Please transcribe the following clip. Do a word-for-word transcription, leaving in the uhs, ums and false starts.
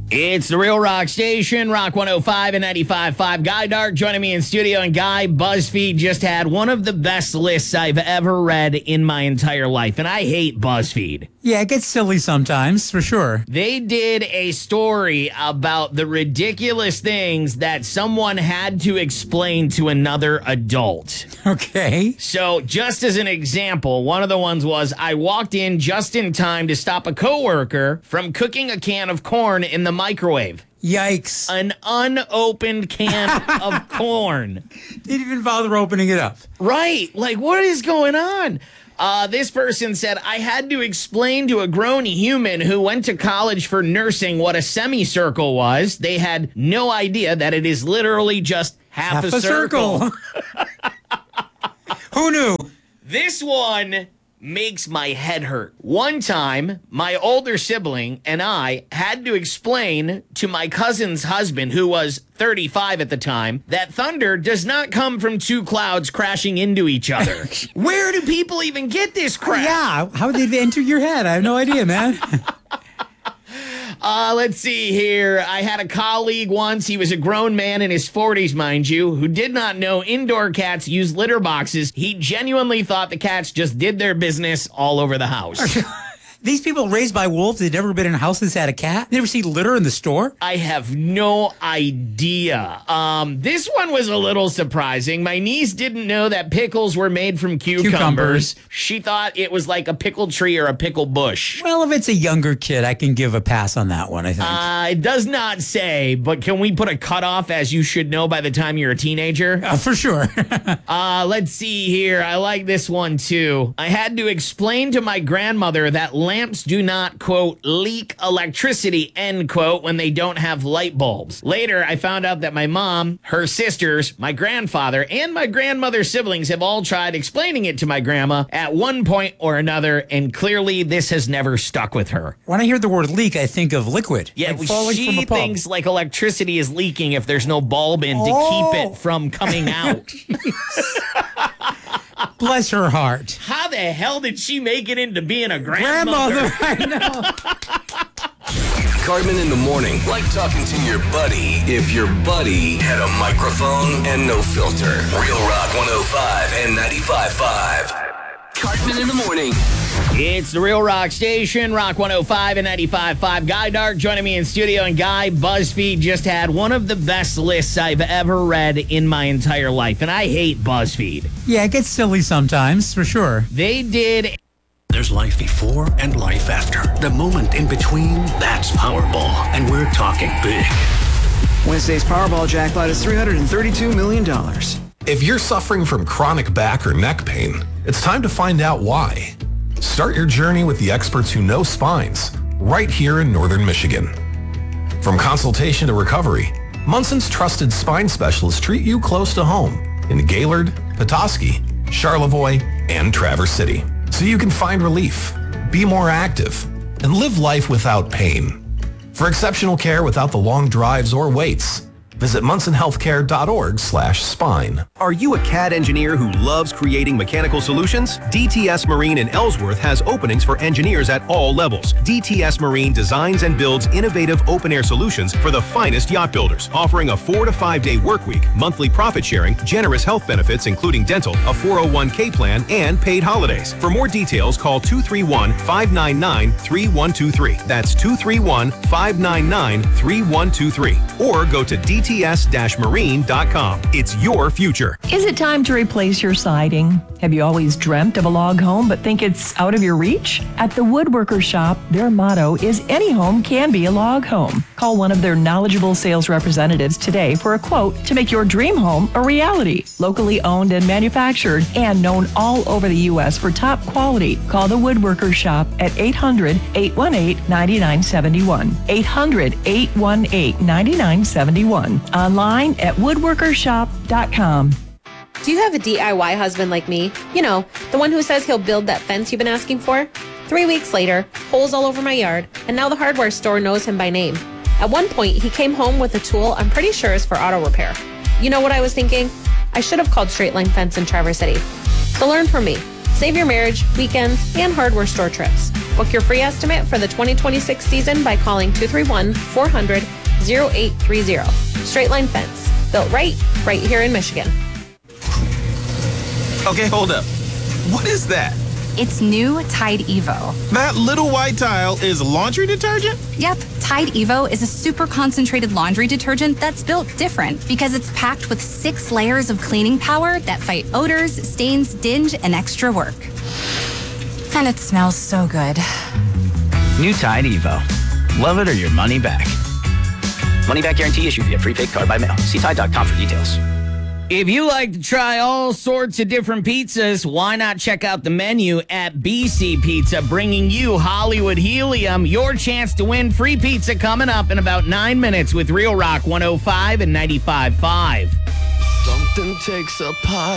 It's the Real Rock Station, Rock one oh five and ninety-five point five. Guy Dark joining me in studio. And Guy, BuzzFeed just had one of the best lists I've ever read in my entire life. And I hate BuzzFeed. Yeah, it gets silly sometimes, for sure. They did a story about the ridiculous things that someone had to explain to another adult. Okay. So, just as an example, one of the ones was, I walked in just in time to stop a coworker from cooking a can of corn in the microwave. Yikes. An unopened can of corn. Didn't even bother opening it up. Right. Like, what is going on? Uh, this person said, I had to explain to a grown human who went to college for nursing what a semicircle was. They had no idea that it is literally just half, Half a, a circle. circle. Who knew? This one makes my head hurt. One time, my older sibling and I had to explain to my cousin's husband, who was thirty-five at the time, that thunder does not come from two clouds crashing into each other. Where do people even get this crap? Yeah, how did they enter your head? I have no idea, man. Uh, let's see here. I had a colleague once. He was a grown man in his forties, mind you, who did not know indoor cats use litter boxes. He genuinely thought the cats just did their business all over the house. These people raised by wolves, they'd never been in a house that's had a cat? They never see litter in the store? I have no idea. Um, this one was a little surprising. My niece didn't know that pickles were made from cucumbers. Cucumbers. She thought it was like a pickle tree or a pickle bush. Well, if it's a younger kid, I can give a pass on that one, I think. Uh, it does not say, but can we put a cutoff as you should know by the time you're a teenager? Uh, for sure. uh, let's see here. I like this one, too. I had to explain to my grandmother that lamps do not, quote, leak electricity, end quote, when they don't have light bulbs. Later, I found out that my mom, her sisters, my grandfather, and my grandmother's siblings have all tried explaining it to my grandma at one point or another, and clearly this has never stuck with her. When I hear the word leak, I think of liquid. Yeah, like falling she from a pump. thinks like electricity is leaking if there's no bulb in Oh. to keep it from coming out. Bless her heart. How the hell did she make it into being a grandmother? Grandmother, I know. Cartman in the morning, like talking to your buddy if your buddy had a microphone and no filter. Real Rock one oh five and ninety-five point five. Cartman in the morning. It's the Real Rock Station, Rock one oh five and ninety-five point five. Guy Dark joining me in studio. And Guy, BuzzFeed just had one of the best lists I've ever read in my entire life. And I hate BuzzFeed. Yeah, it gets silly sometimes, for sure. They did... There's life before and life after. The moment in between, that's Powerball. And we're talking big. Wednesday's Powerball jackpot is three hundred thirty-two million dollars. If you're suffering from chronic back or neck pain, it's time to find out why. Start your journey with the experts who know spines, right here in Northern Michigan. From consultation to recovery, Munson's trusted spine specialists treat you close to home in Gaylord, Petoskey, Charlevoix, and Traverse City, so you can find relief, be more active, and live life without pain. For exceptional care without the long drives or waits, visit munson healthcare dot org slash spine. Are you a C A D engineer who loves creating mechanical solutions? D T S Marine in Ellsworth has openings for engineers at all levels. D T S Marine designs and builds innovative open-air solutions for the finest yacht builders, offering a four to five day work week, monthly profit sharing, generous health benefits including dental, a four oh one k plan, and paid holidays. For more details, call two three one, five nine nine, three one two three. That's two three one, five nine nine, three one two three. Or go to D T S marine dot com. It's your future. Is it time to replace your siding? Have you always dreamt of a log home but think it's out of your reach? At the Woodworker Shop, their motto is any home can be a log home. Call one of their knowledgeable sales representatives today for a quote to make your dream home a reality. Locally owned and manufactured and known all over the U S for top quality. Call the Woodworker Shop at eight hundred, eight one eight, nine nine seven one. eight hundred, eight one eight, nine nine seven one. Online at woodworker shop dot com. Do you have a D I Y husband like me? You know, the one who says he'll build that fence you've been asking for? Three weeks later, holes all over my yard, and now the hardware store knows him by name. At one point, he came home with a tool I'm pretty sure is for auto repair. You know what I was thinking? I should have called Straight Line Fence in Traverse City. So learn from me. Save your marriage, weekends, and hardware store trips. Book your free estimate for the twenty twenty-six season by calling two three one, four hundred, oh eight three oh. Straight Line Fence. Built right, right here in Michigan. Okay, hold up. What is that? It's new Tide Evo. That little white tile is laundry detergent? Yep, Tide Evo is a super concentrated laundry detergent that's built different because it's packed with six layers of cleaning power that fight odors, stains, dinge, and extra work. And it smells so good. New Tide Evo. Love it or your money back. Money back guarantee issued via prepaid card by mail. See Tide dot com for details. If you like to try all sorts of different pizzas, why not check out the menu at B C Pizza, bringing you Hollywood Helium. Your chance to win free pizza coming up in about nine minutes with Real Rock one oh five and ninety-five point five. Something takes a pie.